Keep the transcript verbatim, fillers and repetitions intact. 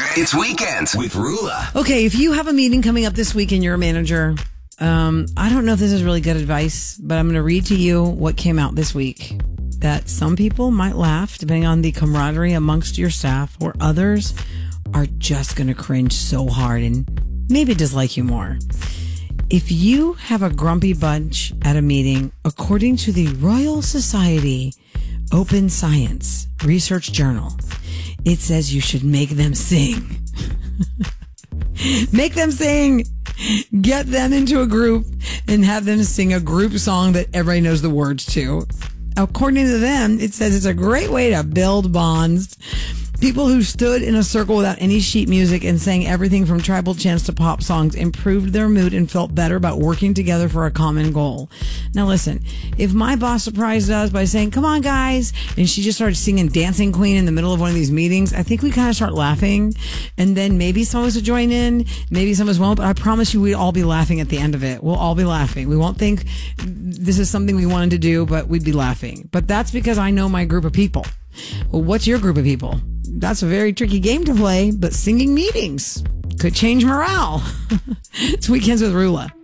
It's Weekends with Rula. Okay, if you have a meeting coming up this week and you're a manager, um, I don't know if this is really good advice, but I'm going to read to you what came out this week. That some people might laugh, depending on the camaraderie amongst your staff, or others are just going to cringe so hard and maybe dislike you more. If you have a grumpy bunch at a meeting, according to the Royal Society Open Science Research Journal, it says you should make them sing. Make them sing. Get them into a group and have them sing a group song that everybody knows the words to. According to them, it says it's a great way to build bonds. People who stood in a circle without any sheet music and sang everything from tribal chants to pop songs improved their mood and felt better about working together for a common goal. Now listen, if my boss surprised us by saying, "Come on guys," and she just started singing Dancing Queen in the middle of one of these meetings, I think we kind of start laughing, and then maybe some of us will join in, maybe some of us won't, but I promise you we'll all be laughing at the end of it. We'll all be laughing. We won't think this is something we wanted to do, but we'd be laughing. But that's because I know my group of people. Well, what's your group of people? That's a very tricky game to play, but singing meetings could change morale. It's Weekends with Rula.